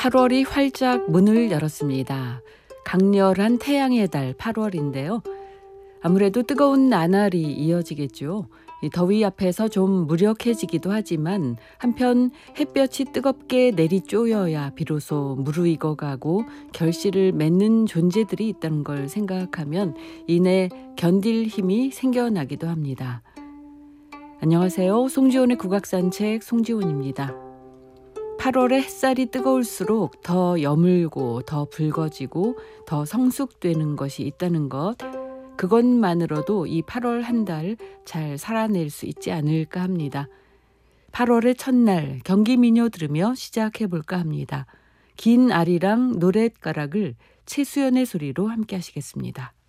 8월이 활짝 문을 열었습니다. 강렬한 태양의 달 8월인데요. 아무래도 뜨거운 나날이 이어지겠죠. 이 더위 앞에서 좀 무력해지기도 하지만 한편 햇볕이 뜨겁게 내리쪼여야 비로소 무르익어가고 결실을 맺는 존재들이 있다는 걸 생각하면 이내 견딜 힘이 생겨나기도 합니다. 안녕하세요. 송지온의 국악산책 송지온입니다. 8월에 햇살이 뜨거울수록 더 여물고 더 붉어지고 더 성숙되는 것이 있다는 것, 그것만으로도 이 8월 한 달 잘 살아낼 수 있지 않을까 합니다. 8월의 첫날 경기민요 들으며 시작해볼까 합니다. 긴 아리랑 노랫가락을 최수연의 소리로 함께 하시겠습니다.